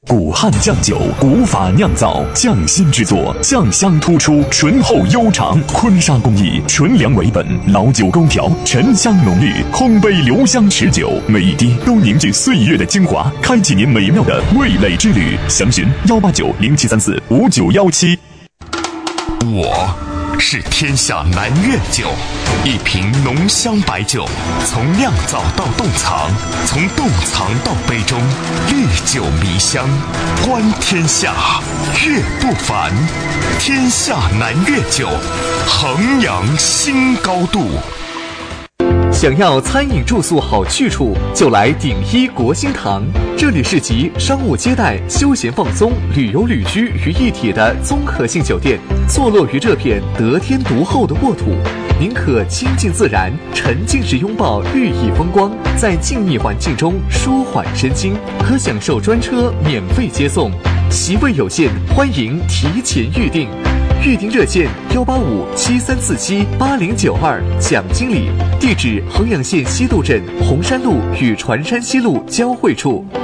古汉酱酒，古法酿造，匠心制作，酱香突出，醇厚悠长。坤沙工艺，纯粮为本，老酒勾调，沉香浓郁，烘焙留香持久，每一滴都凝聚岁月的精华，开启您美妙的味蕾之旅。详询18907345917。 我是天下南粤酒，一瓶浓香白酒，从酿造到冻藏，从冻藏到杯中，历久弥香，观天下，悦不凡。天下南粤酒，衡阳新高度。 想要餐饮住宿好去处，就来鼎一国兴堂。这里是集商务接待、休闲放松、旅游旅居于一体的综合性酒店，坐落于这片得天独厚的沃土。您可亲近自然，沉浸式拥抱绿意风光，在静谧环境中舒缓身心，可享受专车免费接送。席位有限，欢迎提前预订。预订热线18573478092，蒋经理。地址：衡阳县西渡镇红山路与船山西路交汇处。